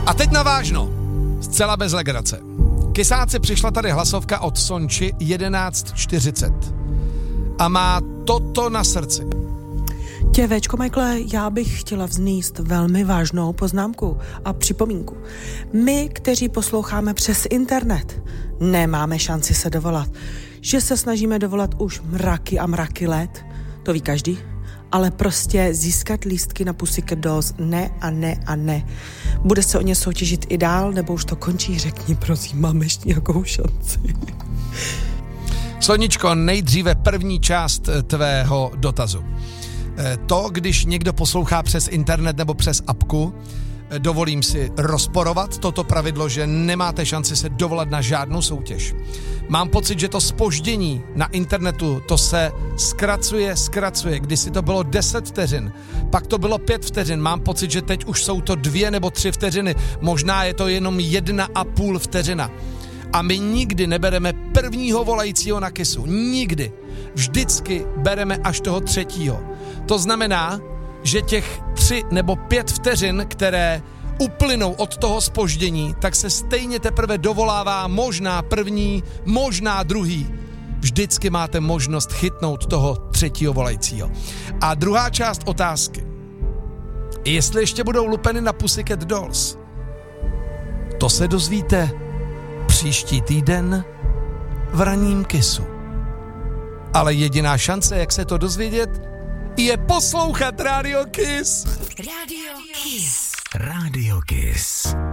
A teď na vážno, zcela bez legrace. Kysáci přišla tady hlasovka od Sonči 1140 a má toto na srdci. Děvečko Michaele, já bych chtěla vznést velmi vážnou poznámku a připomínku. My, kteří posloucháme přes internet, nemáme šanci se dovolat. Že se snažíme dovolat už mraky a mraky let, to ví každý, ale prostě získat lístky na Pussycat Dolls ne a ne a ne. Bude se o ně soutěžit i dál, nebo už to končí? Řekni, prosím, máme ještě nějakou šanci. Soničko, nejdříve první část tvého dotazu. To, když někdo poslouchá přes internet nebo přes apku, dovolím si rozporovat toto pravidlo, že nemáte šanci se dovolat na žádnou soutěž. Mám pocit, že to zpoždění na internetu, to se zkracuje. Kdysi to bylo 10 vteřin, pak to bylo 5 vteřin. Mám pocit, že teď už jsou to 2 nebo 3 vteřiny. Možná je to jenom 1,5 vteřina. A my nikdy nebereme prvního volajícího na kysu. Nikdy. Vždycky bereme až toho třetího. To znamená, že těch 3 nebo 5 vteřin, které uplynou od toho zpoždění, tak se stejně teprve dovolává možná první, možná druhý. Vždycky máte možnost chytnout toho třetího volajícího. A druhá část otázky. Jestli ještě budou lupeny na Pussycat Dolls, to se dozvíte příští týden v ranním kysu. Ale jediná šance, jak se to dozvědět, je poslouchat Radio Kiss. Radio Kiss. Radio Kiss.